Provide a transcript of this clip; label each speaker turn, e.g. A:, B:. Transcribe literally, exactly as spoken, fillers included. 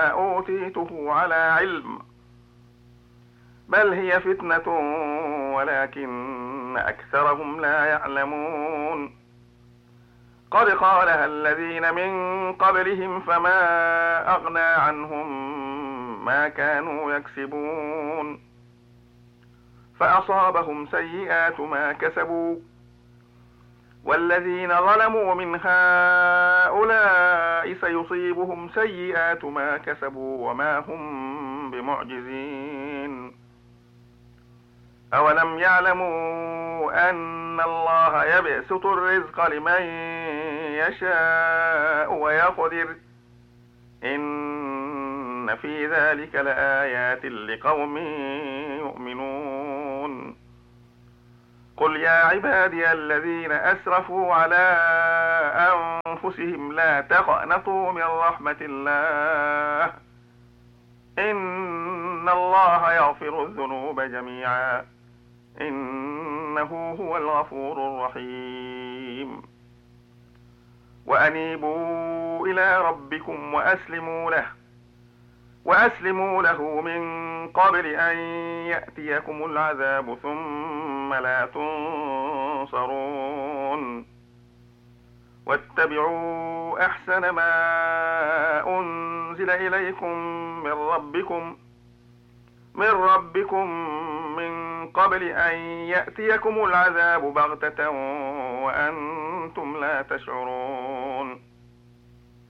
A: أوتيته على علم بل هي فتنة ولكن أكثرهم لا يعلمون قد قالها الذين من قبلهم فما أغنى عنهم ما كانوا يكسبون فأصابهم سيئات ما كسبوا والذين ظلموا من هؤلاء سيصيبهم سيئات ما كسبوا وما هم بمعجزين أولم يعلموا أن الله يبسط الرزق لمن يشاء ويقدر إن في ذلك لآيات لقوم يؤمنون قل يا عبادي الذين أسرفوا على أنفسهم لا تقنطوا من رحمة الله إن الله يغفر الذنوب جميعا إنه هو الغفور الرحيم وأنيبوا إلى ربكم وأسلموا له وأسلموا له من قبل أن يأتيكم العذاب ثم لا تنصرون واتبعوا أحسن ما أنزل إليكم من ربكم من ربكم من قبل أن يأتيكم العذاب بغتة وأنتم لا تشعرون